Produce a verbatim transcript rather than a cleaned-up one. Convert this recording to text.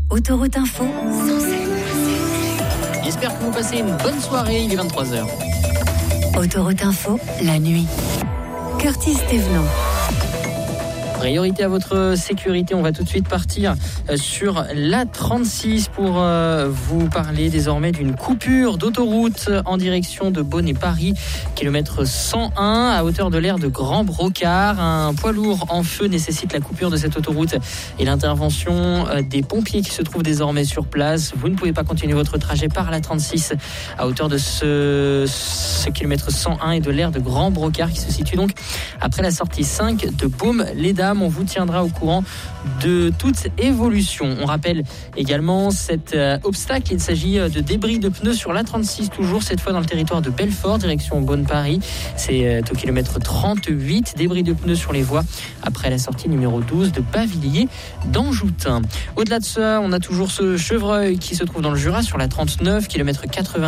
Autoroute Info, J'espère que vous passez une bonne soirée, il est vingt-trois heures. Autoroute Info, la nuit. Curtis Thévenot. Priorité à votre sécurité, on va tout de suite partir sur l'A trente-six pour vous parler désormais d'une coupure d'autoroute en direction de Beaune et Paris, kilomètre cent un à hauteur de l'aire de Grand Brocard. Un poids lourd en feu nécessite la coupure de cette autoroute et l'intervention des pompiers qui se trouvent désormais sur place. Vous ne pouvez pas continuer votre trajet par l'A trente-six à hauteur de ce, ce kilomètre cent un et de l'aire de Grand Brocard qui se situe donc après la sortie cinq de Baume-les-Dames. On vous tiendra au courant de toute évolution. On rappelle également cet euh, obstacle. Il s'agit de débris de pneus sur l'A trente-six, toujours cette fois dans le territoire de Belfort, direction Beaune-Paris. C'est euh, au kilomètre trente-huit. Débris de pneus sur les voies après la sortie numéro douze de Bavilliers d'Anjoutin. Au-delà de ça, on a toujours ce chevreuil qui se trouve dans le Jura sur la trente-neuf, kilomètre quatre-vingt.